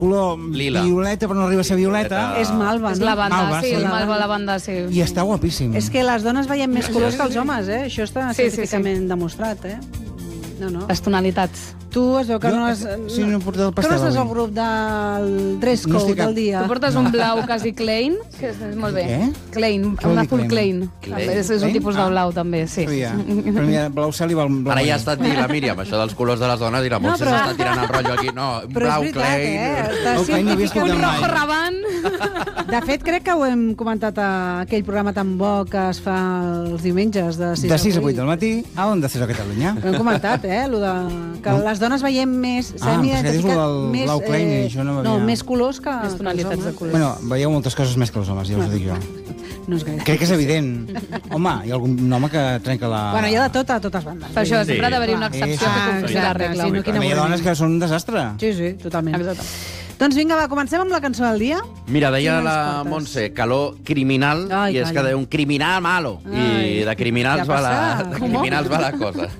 color violeta, però no arriba a ser violeta. És malva, És no? lavanda, sí, el malva lavanda, sí. I està guapíssim. És que les dones veiem més colors que els homes, eh? Això està Sí, científicament demostrat, eh? No. Les tonalitats. Tu es veu que no has... Sí, no he portat el Que pastel no estàs avui. al grup del dress code del dia. Tu portes un blau quasi Klein, que és molt bé. Què? Klein, Què vol un dir azul Klein? Klein. És un tipus de blau, també, sí. Però mira, blau cel i blau Ara ja ha estat dir la Míriam, això dels colors de les dones, i la Montse s'està tirant el rotllo aquí. No, blau, Klein... Blau Klein no havia escoltat Un rojo mai. ravant. De fet, crec que ho hem comentat a aquell programa tan bo que es fa els diumenges de 6 De 6 a 8 del matí, a Onda Cero Catalunya. Ho hem comentat, lo de... Que les dones veiem més... però és que dius lo del blau Klein i això no m'havia... No, més colors que Més tonalitats els de homes. colors. Bueno, veieu moltes coses més que els homes, ja us ho dic jo. No és gaire. Crec que és evident. Home, hi ha algun home que trenca la... Bueno, hi ha de tot a totes bandes. Per això sempre ha d'haver-hi Clar. una excepció que confirmi la Exacte, regla. sí, no, quina Però hi ha dones que són un desastre. Sí, totalment. Exacte. Doncs vinga, va, comencem amb la cançó del dia. Mira, deia Quines la portes? Montse, calor criminal, Ai, i és que calla. deia un criminal malo. I de criminals què ha va passat? de criminals va la cosa.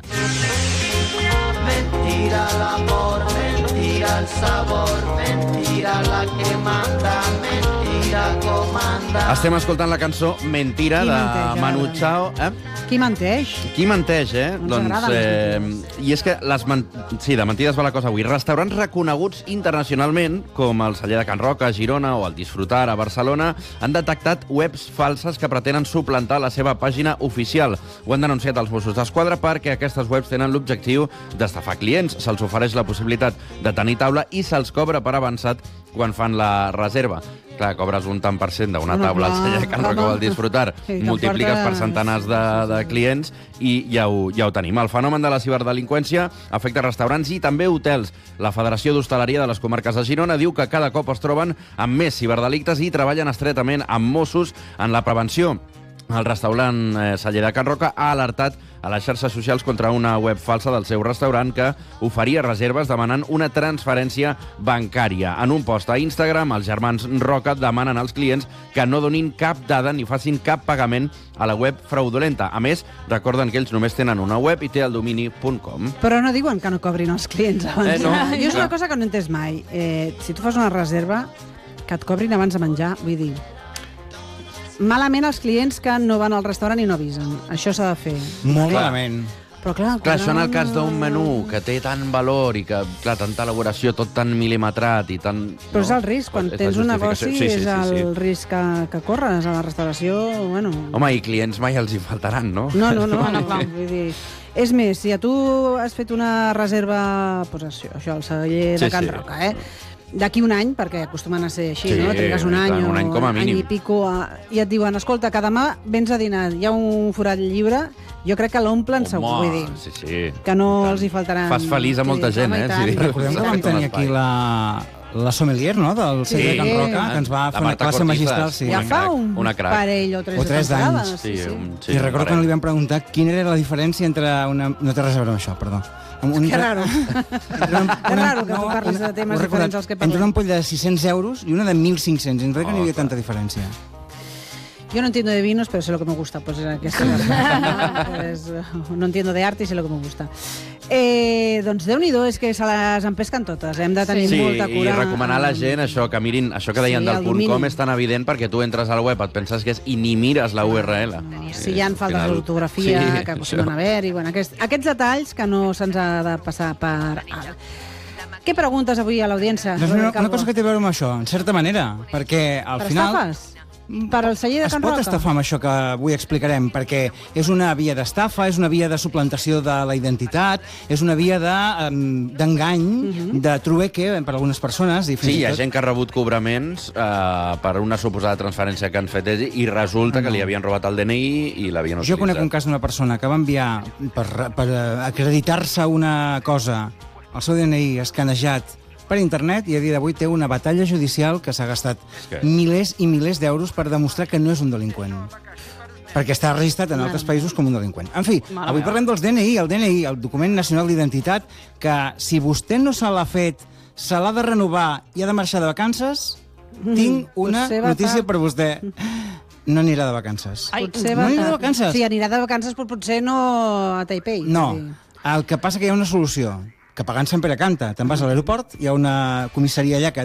Mentira el amor, mentira el sabor, mentira la que manda, mentira comanda. Estem escoltant la cançó Mentira, Qui de menteix, Manu ara? Chao. Qui menteix? Qui menteix, Ens agraden les I és que sí, de mentides va la cosa avui. Restaurants reconeguts internacionalment, com el Celler de Can Roca a Girona o el Disfrutar a Barcelona, han detectat webs falses que pretenen suplantar la seva pàgina oficial. Ho han denunciat els Mossos d'Esquadra perquè aquestes webs tenen l'objectiu d'estafar clients. Se'ls ofereix la possibilitat de tenir taula i se'ls cobra per avançat quan fan la reserva. Clar, cobres un tant per cent d'una taula al Celler de Can Roca o al Disfrutar, Sí, multipliques per portes- centenars de clients i ja ho tenim. El fenomen de la ciberdelinqüència afecta restaurants i també hotels. La Federació d'Hostaleria de les Comarques de Girona diu que cada cop es troben amb més ciberdelictes i treballen estretament amb Mossos en la prevenció. El restaurant Celler de Can Roca ha alertat a les xarxes socials contra una web falsa del seu restaurant que oferia reserves demanant una transferència bancària. En un post a Instagram, els germans Roca demanen als clients que no donin cap dada ni facin cap pagament a la web fraudulenta. A més, recorden que ells només tenen una web i té el domini.com. Però no diuen que no cobrin els clients abans. No. Jo és una cosa que no he entès mai. Si tu fas una reserva, que et cobrin abans de menjar, vull dir... Malament els clients que no van al restaurant i no avisen. Això s'ha de fer. Molt Clar. malament. Però clar, Clar, això en el cas d'un menú... menú que té tant valor i que, clar, tanta elaboració, tot tan mil·limetrat i tan... Però és el risc, quan És la tens un justificació. negoci, és el risc que corres a la restauració, bueno... Home, i clients mai els hi faltaran, no? No, clar. vull dir... És més, si a tu has fet una reserva, doncs això, al celler de Can Roca, d'aquí un any, perquè acostumen a ser així, Sí, no? Trigues un any un any com a mínim. any i pico, i et diuen, escolta, que demà vens a dinar, hi ha un forat lliure, jo crec que l'omplen segur, vull dir, sí. que no els hi faltaran... Fas feliç a molta gent, Home, i eh? tant. Recordem que vam tenir aquí la sommelier, no?, del Celler de Can Roca, que ens va fer una classe magistral. Sí. Ja fa un una crac. parell o tres O tres temporades. d'anys. Sí, I recordo que li vam preguntar quina era la diferència entre una... No té res a veure amb això, perdó. Que raro. És raro que tu parlis de temes diferents als que Entre una parlem. ampolla de 600 euros i una de 1.500. I no crec que n'hi havia tanta diferència. Yo no entiendo de vinos, pero sé lo que me gusta. Pues era aquesta pues, no entiendo de arte y sé lo que me gusta. Doncs Déu-n'hi-do, és que se les empesquen totes. Hem de tenir molta cura. I recomanar a la gent això, que mirin, això que deien Sí, del el domini. .com és tan evident perquè tu entres al web, et penses que és i ni mires la URL. Si hi ha faltes d'ortografia, que acostumen a haver-hi... Bueno, aquests detalls que no se'ns ha de passar per alt. Què preguntes avui a l'audiència? Doncs una cosa que té a veure amb això, en certa manera, perquè al Per final... estafes? Per al celler de Es Can pot Roca? estafar amb això que avui explicarem, perquè és una via d'estafa, és una via de suplantació de la identitat, és una via d'engany, de trueque per a algunes persones. I Sí, hi ha gent que ha rebut cobraments per una suposada transferència que han fet ells i resulta que li havien robat el DNI i l'havien utilitzat. Jo conec un cas d'una persona que va enviar per acreditar-se una cosa, el seu DNI escanejat per internet, i a dia d'avui té una batalla judicial que s'ha gastat milers i milers d'euros per demostrar que no és un delinqüent. Perquè està registrat en altres països com un delinqüent. En fi, avui parlem dels DNI, el document nacional d'identitat, que si vostè no se l'ha fet, se l'ha de renovar i ha de marxar de vacances, tinc una notícia per vostè. No anirà de vacances. No anirà de vacances. Sí, anirà de vacances, però potser no a Taipei. No, el que passa que hi ha una solució. que pagant Sant Pere Canta. Te'n vas a l'aeroport, hi ha una comissaria allà que